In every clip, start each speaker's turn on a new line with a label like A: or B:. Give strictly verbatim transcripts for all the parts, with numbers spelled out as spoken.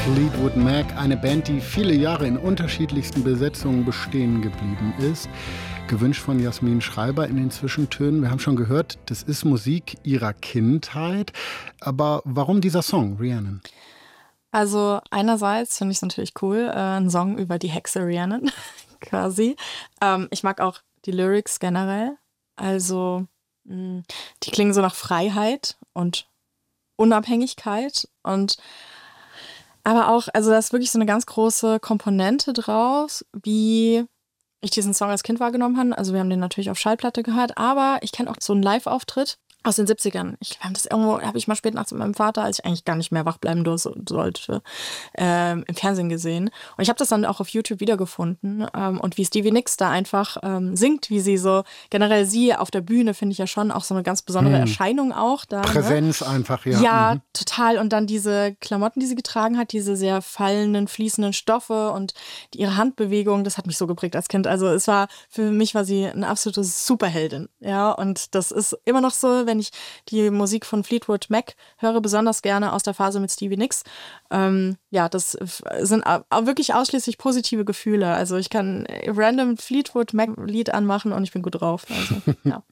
A: Fleetwood Mac, eine Band, die viele Jahre in unterschiedlichsten Besetzungen bestehen geblieben ist. Gewünscht von Jasmin Schreiber in den Zwischentönen. Wir haben schon gehört, das ist Musik ihrer Kindheit. Aber warum dieser Song, Rhiannon?
B: Also einerseits finde ich es natürlich cool, äh, ein Song über die Hexe Rhiannon quasi. Ähm, ich mag auch die Lyrics generell. Also mh, die klingen so nach Freiheit und Unabhängigkeit und aber auch, also da ist wirklich so eine ganz große Komponente draus, wie ich diesen Song als Kind wahrgenommen habe. Also wir haben den natürlich auf Schallplatte gehört, aber ich kenne auch so einen Live-Auftritt aus den siebzigern. Ich habe das irgendwo, habe ich mal spät nachts mit meinem Vater, als ich eigentlich gar nicht mehr wach bleiben sollte, ähm, im Fernsehen gesehen. Und ich habe das dann auch auf YouTube wiedergefunden. Ähm, und wie Stevie Nicks da einfach ähm, singt, wie sie so, generell sie auf der Bühne, finde ich ja schon auch so eine ganz besondere hm. Erscheinung auch da.
A: Präsenz
B: ne?
A: einfach, ja.
B: Ja,
A: mhm.
B: total. Und dann diese Klamotten, die sie getragen hat, diese sehr fallenden, fließenden Stoffe und die, ihre Handbewegung, das hat mich so geprägt als Kind. Also es war, für mich war sie eine absolute Superheldin. Ja, und das ist immer noch so, wenn ich die Musik von Fleetwood Mac höre, besonders gerne aus der Phase mit Stevie Nicks. Ähm, ja, das sind auch wirklich ausschließlich positive Gefühle. Also ich kann random Fleetwood Mac Lied anmachen und ich bin gut drauf. Also, ja.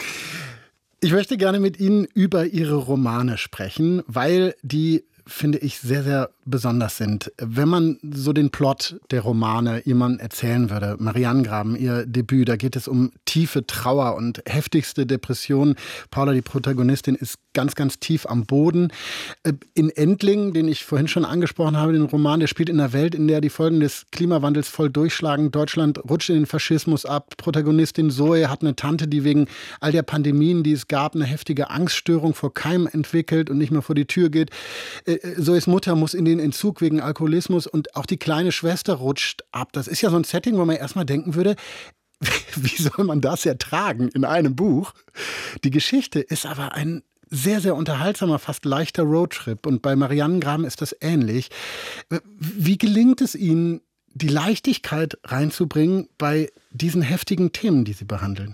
A: Ich möchte gerne mit Ihnen über Ihre Romane sprechen, weil die, finde ich, sehr, sehr besonders sind. Wenn man so den Plot der Romane jemandem erzählen würde, Marianengraben, ihr Debüt, da geht es um tiefe Trauer und heftigste Depressionen. Paula, die Protagonistin, ist ganz, ganz tief am Boden. In Endling, den ich vorhin schon angesprochen habe, den Roman, der spielt in einer Welt, in der die Folgen des Klimawandels voll durchschlagen. Deutschland rutscht in den Faschismus ab. Protagonistin Zoe hat eine Tante, die wegen all der Pandemien, die es gab, eine heftige Angststörung vor Keim entwickelt und nicht mehr vor die Tür geht. Zoes Mutter muss in den Entzug wegen Alkoholismus und auch die kleine Schwester rutscht ab. Das ist ja so ein Setting, wo man erstmal denken würde, wie soll man das ertragen in einem Buch? Die Geschichte ist aber ein sehr, sehr unterhaltsamer, fast leichter Roadtrip. Und bei Marianengraben ist das ähnlich. Wie gelingt es Ihnen, die Leichtigkeit reinzubringen bei diesen heftigen Themen, die Sie behandeln?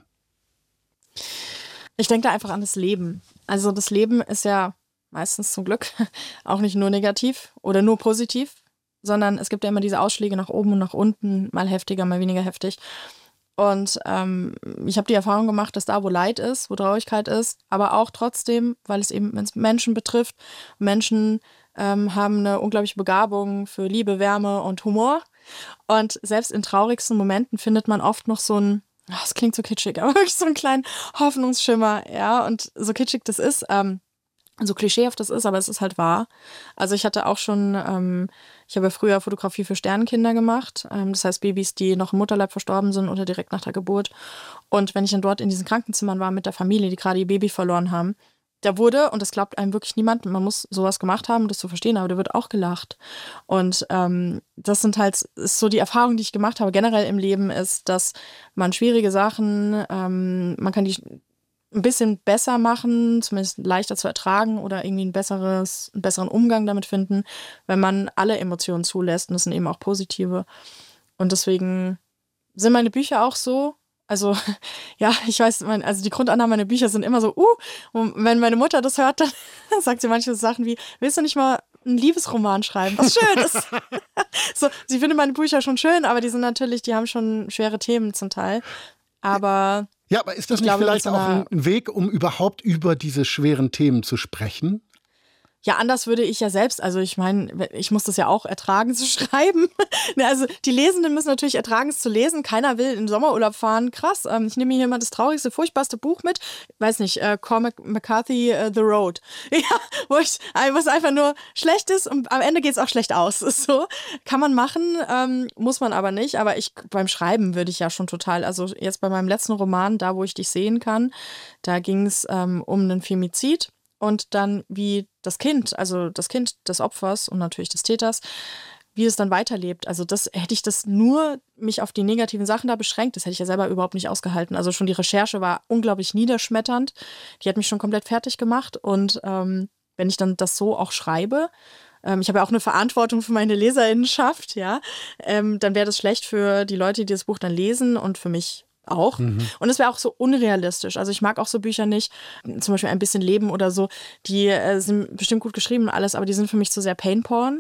B: Ich denke da einfach an das Leben. Also das Leben ist ja meistens zum Glück auch nicht nur negativ oder nur positiv, sondern es gibt ja immer diese Ausschläge nach oben und nach unten, mal heftiger, mal weniger heftig. Und ähm, ich habe die Erfahrung gemacht, dass da, wo Leid ist, wo Traurigkeit ist, aber auch trotzdem, weil es eben Menschen betrifft, Menschen ähm, haben eine unglaubliche Begabung für Liebe, Wärme und Humor. Und selbst in traurigsten Momenten findet man oft noch so ein, das klingt so kitschig, aber wirklich so einen kleinen Hoffnungsschimmer, ja. Und so kitschig das ist, ähm, so klischeehaft das ist, aber es ist halt wahr. Also ich hatte auch schon, ähm, ich habe ja früher Fotografie für Sternenkinder gemacht. Ähm, das heißt Babys, die noch im Mutterleib verstorben sind oder direkt nach der Geburt. Und wenn ich dann dort in diesen Krankenzimmern war mit der Familie, die gerade ihr Baby verloren haben, da wurde, und das glaubt einem wirklich niemand, man muss sowas gemacht haben, um das zu verstehen, aber da wird auch gelacht. Und ähm, das sind halt, ist so die Erfahrung, die ich gemacht habe, generell im Leben, ist, dass man schwierige Sachen, ähm, man kann die ein bisschen besser machen, zumindest leichter zu ertragen oder irgendwie ein besseres, einen besseren Umgang damit finden, wenn man alle Emotionen zulässt. Und das sind eben auch positive. Und deswegen sind meine Bücher auch so. Also, ja, ich weiß, mein, also die Grundannahme meiner Bücher sind immer so, uh, und wenn meine Mutter das hört, dann sagt sie manche Sachen wie, willst du nicht mal einen Liebesroman schreiben, was schön ist? So, sie findet meine Bücher schon schön, aber die sind natürlich, die haben schon schwere Themen zum Teil. Aber
A: ja, aber ist das nicht glaube, vielleicht so auch ein Weg, um überhaupt über diese schweren Themen zu sprechen?
B: Ja, anders würde ich ja selbst, also ich meine, ich muss das ja auch ertragen zu schreiben. Also die Lesenden müssen natürlich ertragen, es zu lesen. Keiner will in den Sommerurlaub fahren. Krass, ähm, ich nehme hier mal das traurigste, furchtbarste Buch mit. Weiß nicht, äh, Cormac McCarthy, uh, The Road. Ja, wo ich, wo es einfach nur schlecht ist und am Ende geht es auch schlecht aus. So kann man machen, ähm, muss man aber nicht. Aber ich beim Schreiben würde ich ja schon total, also jetzt bei meinem letzten Roman, Da, wo ich dich sehen kann, da ging es ähm, um einen Femizid. Und dann wie das Kind, also das Kind des Opfers und natürlich des Täters, wie es dann weiterlebt. Also das hätte ich das nur mich auf die negativen Sachen da beschränkt, das hätte ich ja selber überhaupt nicht ausgehalten. Also schon die Recherche war unglaublich niederschmetternd. Die hat mich schon komplett fertig gemacht. Und ähm, wenn ich dann das so auch schreibe, ähm, ich habe ja auch eine Verantwortung für meine Leserinnenschaft, ja, ähm, dann wäre das schlecht für die Leute, die das Buch dann lesen und für mich auch. Mhm. Und es wäre auch so unrealistisch. Also ich mag auch so Bücher nicht, zum Beispiel Ein bisschen Leben oder so, die äh, sind bestimmt gut geschrieben und alles, aber die sind für mich zu sehr Pain-Porn.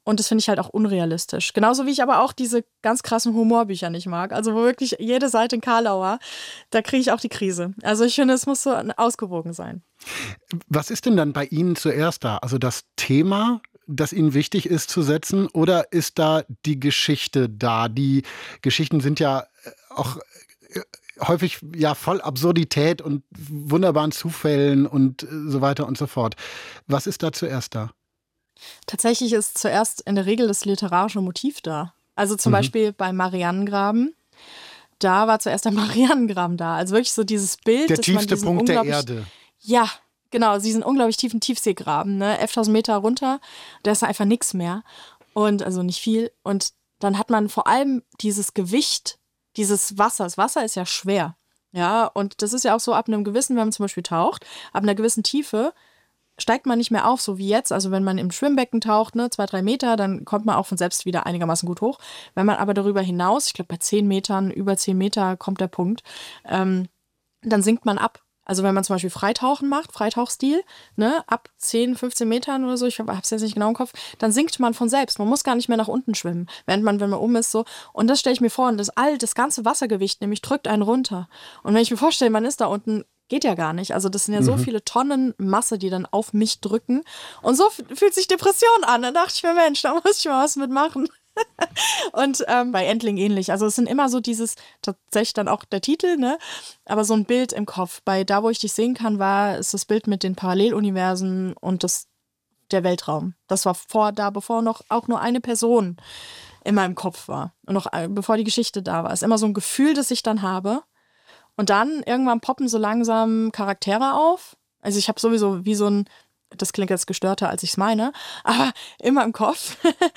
B: Und das finde ich halt auch unrealistisch. Genauso wie ich aber auch diese ganz krassen Humorbücher nicht mag. Also wo wirklich jede Seite in Karlauer, da kriege ich auch die Krise. Also ich finde, es muss so ausgewogen sein.
A: Was ist denn dann bei Ihnen zuerst da? Also das Thema, das Ihnen wichtig ist zu setzen, oder ist da die Geschichte da? Die Geschichten sind ja auch häufig ja voll Absurdität und wunderbaren Zufällen und so weiter und so fort. Was ist da zuerst da?
B: Tatsächlich ist zuerst in der Regel das literarische Motiv da. Also zum mhm. Beispiel beim Marianengraben. Da war zuerst der Marianengraben da. Also wirklich so dieses Bild.
A: Der
B: dass
A: tiefste
B: man
A: Punkt der Erde.
B: Ja, genau. Sie sind unglaublich tiefen Tiefseegraben. Ne? elftausend Meter runter. Da ist einfach nichts mehr. Und also nicht viel. Und dann hat man vor allem dieses Gewicht dieses Wassers. Wasser ist ja schwer. Ja, und das ist ja auch so ab einem gewissen, wenn man zum Beispiel taucht, ab einer gewissen Tiefe steigt man nicht mehr auf, so wie jetzt. Also wenn man im Schwimmbecken taucht, ne, zwei, drei Meter, dann kommt man auch von selbst wieder einigermaßen gut hoch. Wenn man aber darüber hinaus, ich glaube bei zehn Metern, über zehn Meter kommt der Punkt, ähm, dann sinkt man ab. Also wenn man zum Beispiel Freitauchen macht, Freitauchstil, ne, ab zehn, fünfzehn Metern oder so, ich habe es jetzt nicht genau im Kopf, dann sinkt man von selbst. Man muss gar nicht mehr nach unten schwimmen, während man, wenn man oben ist, so. Und das stelle ich mir vor, und das all, das ganze Wassergewicht nämlich drückt einen runter. Und wenn ich mir vorstelle, man ist da unten, geht ja gar nicht. Also das sind ja mhm. so viele Tonnen Masse, die dann auf mich drücken. Und so f- fühlt sich Depression an. Dann dachte ich mir, Mensch, da muss ich mal was mitmachen. Und ähm, bei Entling ähnlich. Also es sind immer so dieses, tatsächlich dann auch der Titel, ne? Aber so ein Bild im Kopf. Bei Da, wo ich dich sehen kann, war es das Bild mit den Paralleluniversen und das, der Weltraum. Das war vor, da, bevor noch auch nur eine Person in meinem Kopf war. Und noch äh, bevor die Geschichte da war. Es ist immer so ein Gefühl, das ich dann habe. Und dann irgendwann poppen so langsam Charaktere auf. Also ich habe sowieso wie so ein, das klingt jetzt gestörter, als ich es meine, aber immer im Kopf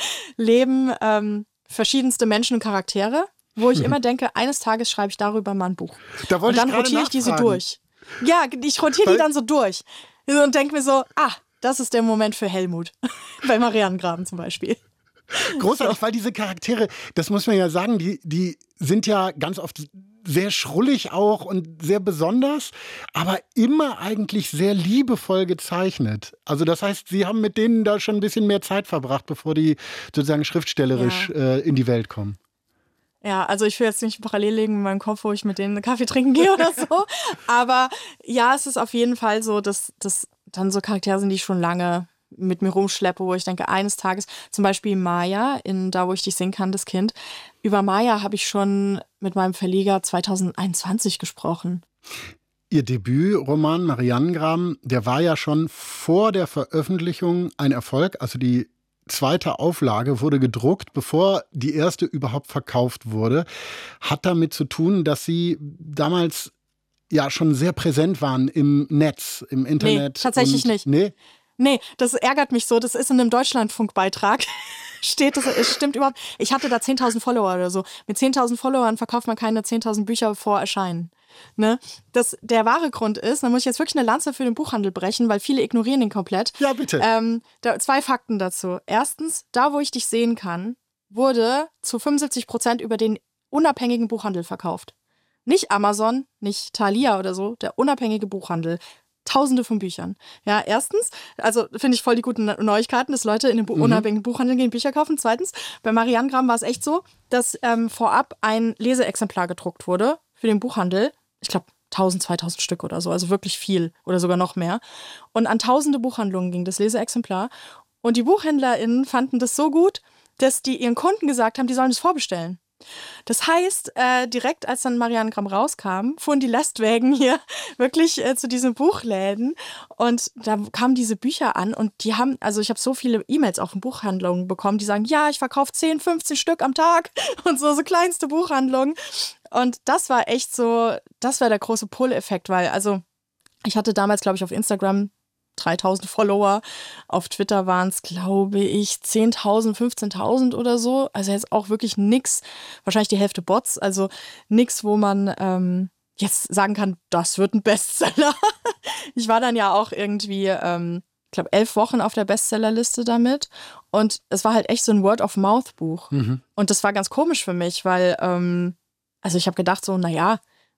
B: leben ähm, verschiedenste Menschen und Charaktere, wo ich immer denke, eines Tages schreibe ich darüber mal ein Buch.
A: Da
B: und dann
A: ich
B: rotiere ich die so durch. Ja, ich rotiere die dann so durch. Und denke mir so, ah, das ist der Moment für Helmut. Bei Marianengraben zum Beispiel.
A: Großartig, so. Weil diese Charaktere, das muss man ja sagen, die, die sind ja ganz oft sehr schrullig auch und sehr besonders, aber immer eigentlich sehr liebevoll gezeichnet. Also das heißt, Sie haben mit denen da schon ein bisschen mehr Zeit verbracht, bevor die sozusagen schriftstellerisch ja. äh, in die Welt kommen.
B: Ja, also ich will jetzt nicht parallel legen in meinem Kopf, wo ich mit denen einen Kaffee trinken gehe oder so, aber ja, es ist auf jeden Fall so, dass das dann so Charaktere sind, die ich schon lange mit mir rumschleppe, wo ich denke, eines Tages, zum Beispiel Maya, in Da, wo ich dich sehen kann, das Kind. Über Maya habe ich schon mit meinem Verleger zwanzig einundzwanzig gesprochen.
A: Ihr Debütroman Marianengraben, der war ja schon vor der Veröffentlichung ein Erfolg. Also die zweite Auflage wurde gedruckt, bevor die erste überhaupt verkauft wurde. Hat damit zu tun, dass Sie damals ja schon sehr präsent waren im Netz, im Internet.
B: Nee, tatsächlich
A: und,
B: nicht.
A: Nee?
B: Nee, das ärgert mich so. Das ist in einem Deutschlandfunk-Beitrag. Steht das, es stimmt überhaupt. Ich hatte da zehntausend Follower oder so. Mit zehntausend Followern verkauft man keine zehntausend Bücher vor Erscheinen. Ne? Das, der wahre Grund ist, da muss ich jetzt wirklich eine Lanze für den Buchhandel brechen, weil viele ignorieren den komplett.
A: Ja, bitte.
B: Ähm, da, zwei Fakten dazu. Erstens, Da, wo ich dich sehen kann, wurde zu fünfundsiebzig Prozent über den unabhängigen Buchhandel verkauft. Nicht Amazon, nicht Thalia oder so, der unabhängige Buchhandel. Tausende von Büchern. Ja, erstens, also finde ich voll die guten Neuigkeiten, dass Leute in den Bu- mhm. unabhängigen Buchhandel gehen, Bücher kaufen. Zweitens, bei Marianengraben war es echt so, dass ähm, vorab ein Leseexemplar gedruckt wurde für den Buchhandel. Ich glaube, tausend, zweitausend Stück oder so, also wirklich viel oder sogar noch mehr. Und an tausende Buchhandlungen ging das Leseexemplar. Und die BuchhändlerInnen fanden das so gut, dass die ihren Kunden gesagt haben, die sollen es vorbestellen. Das heißt, äh, direkt als dann Marianengraben rauskam, fuhren die Lastwagen hier wirklich äh, zu diesen Buchläden und da kamen diese Bücher an und die haben, also ich habe so viele E-Mails auch von Buchhandlungen bekommen, die sagen, ja, ich verkaufe zehn, fünfzehn Stück am Tag und so, so kleinste Buchhandlungen. Und das war echt so, das war der große Pull-Effekt, weil also ich hatte damals, glaube ich, auf Instagram dreitausend Follower. Auf Twitter waren es, glaube ich, zehntausend, fünfzehntausend oder so. Also jetzt auch wirklich nix, wahrscheinlich die Hälfte Bots, also nix, wo man ähm, jetzt sagen kann, das wird ein Bestseller. Ich war dann ja auch irgendwie, ähm, ich glaube, elf Wochen auf der Bestsellerliste damit und es war halt echt so ein Word-of-Mouth-Buch. Mhm. Und das war ganz komisch für mich, weil, ähm, also ich habe gedacht so, naja,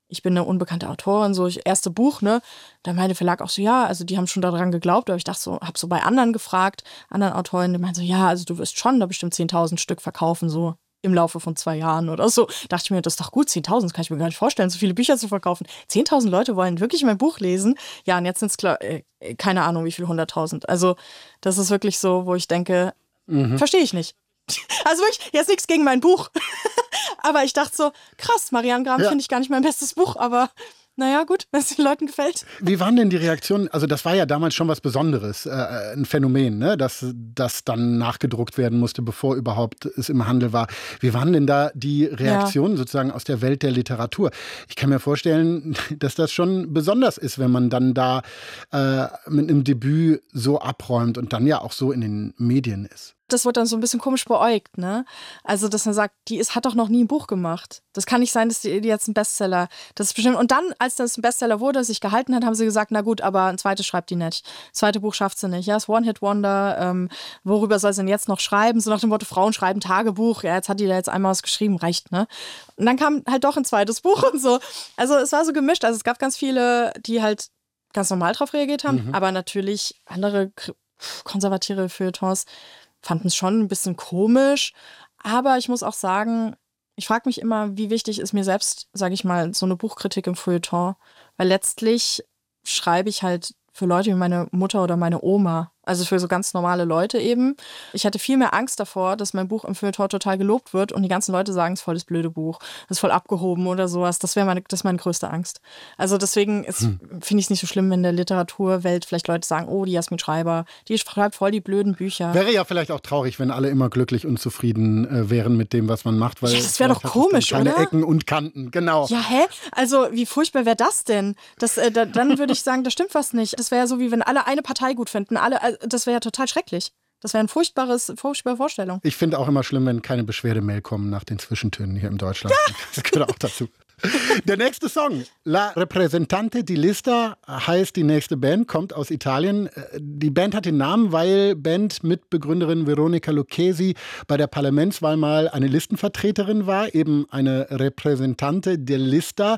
B: ich bin eine unbekannte Autorin, so ich, erste Buch, ne? Da meinte der Verlag auch so, ja, also die haben schon daran geglaubt, aber ich dachte so, hab so bei anderen gefragt, anderen Autoren, die meinten so, ja, also du wirst schon da bestimmt zehntausend Stück verkaufen, so im Laufe von zwei Jahren oder so. Dachte ich mir, das ist doch gut, zehntausend, das kann ich mir gar nicht vorstellen, so viele Bücher zu verkaufen. zehntausend Leute wollen wirklich mein Buch lesen. Ja, und jetzt sind es äh, keine Ahnung, wie viel, hunderttausend. Also das ist wirklich so, wo ich denke, mhm. verstehe ich nicht. Also wirklich, jetzt nichts gegen mein Buch. Aber ich dachte so, krass, Marianne Graham ja. finde ich gar nicht mein bestes Buch, aber naja, gut, wenn es den Leuten gefällt.
A: Wie waren denn die Reaktionen? Also das war ja damals schon was Besonderes, äh, ein Phänomen, ne? dass das dann nachgedruckt werden musste, bevor überhaupt es im Handel war. Wie waren denn da die Reaktionen ja. sozusagen aus der Welt der Literatur? Ich kann mir vorstellen, dass das schon besonders ist, wenn man dann da äh, mit einem Debüt so abräumt und dann ja auch so in den Medien ist.
B: Das wird dann so ein bisschen komisch beäugt, ne? Also, dass man sagt, die ist, hat doch noch nie ein Buch gemacht. Das kann nicht sein, dass die, die jetzt ein Bestseller, das ist bestimmt. Und dann, als das ein Bestseller wurde, sich gehalten hat, haben sie gesagt, na gut, aber ein zweites schreibt die nicht. Das zweite Buch schafft sie nicht. Ja, das One-Hit-Wonder, ähm, worüber soll sie denn jetzt noch schreiben? So nach dem Motto, Frauen schreiben Tagebuch. Ja, jetzt hat die da jetzt einmal was geschrieben, reicht, ne? Und dann kam halt doch ein zweites Buch und so. Also, es war so gemischt. Also, es gab ganz viele, die halt ganz normal drauf reagiert haben, mhm. aber natürlich andere konservative Feuilletons fanden es schon ein bisschen komisch, aber ich muss auch sagen, ich frage mich immer, wie wichtig ist mir selbst, sage ich mal, so eine Buchkritik im Feuilleton, weil letztlich schreibe ich halt für Leute wie meine Mutter oder meine Oma, also für so ganz normale Leute eben. Ich hatte viel mehr Angst davor, dass mein Buch im Feuilleton total gelobt wird und die ganzen Leute sagen, es ist voll das blöde Buch, es ist voll abgehoben oder sowas. Das wäre meine, das ist meine größte Angst. Also deswegen hm. finde ich es nicht so schlimm, wenn in der Literaturwelt vielleicht Leute sagen, oh, die Jasmin Schreiber, die schreibt voll die blöden Bücher.
A: Wäre ja vielleicht auch traurig, wenn alle immer glücklich und zufrieden äh, wären mit dem, was man macht. Weil
B: ja, das wäre doch komisch,
A: keine
B: oder?
A: Keine Ecken und Kanten, genau.
B: Ja, hä? Also wie furchtbar wäre das denn? Das, äh, da, dann würde ich sagen, da stimmt was nicht. Das wäre ja so, wie wenn alle eine Partei gut finden. Alle, also, das wäre ja total schrecklich. Das wäre eine furchtbares, furchtbare Vorstellung.
A: Ich finde auch immer schlimm, wenn keine Beschwerdemail kommen nach den Zwischentönen hier im Deutschland. Ja. Das gehört auch dazu. Der nächste Song, La Representante di Lista, heißt die nächste Band, kommt aus Italien. Die Band hat den Namen, weil Bandmitbegründerin Veronica Lucchesi bei der Parlamentswahl mal eine Listenvertreterin war, eben eine Representante di Lista.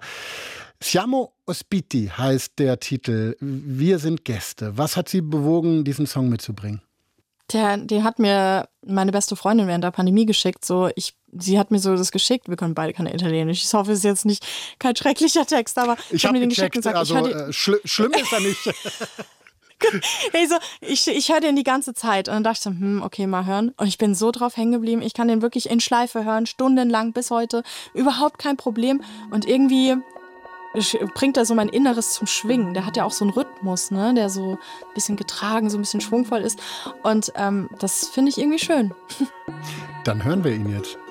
A: Siamo ospiti heißt der Titel. Wir sind Gäste. Was hat Sie bewogen, diesen Song mitzubringen?
B: Der, den hat mir meine beste Freundin während der Pandemie geschickt. So, ich, sie hat mir so das geschickt. Wir können beide kein Italienisch. Ich hoffe, es ist jetzt nicht kein schrecklicher Text, aber
A: ich, ich habe mir den geschickt und gesagt, also, ich höre äh, schl- schlimm ist er nicht.
B: Hey, so, ich ich höre den die ganze Zeit und dann dachte ich so, hm, okay, mal hören. Und ich bin so drauf hängen geblieben. Ich kann den wirklich in Schleife hören, stundenlang bis heute. Überhaupt kein Problem. Und irgendwie bringt er so mein Inneres zum Schwingen. Der hat ja auch so einen Rhythmus, ne, der so ein bisschen getragen, so ein bisschen schwungvoll ist. Und ähm, das finde ich irgendwie schön.
A: Dann hören wir ihn jetzt.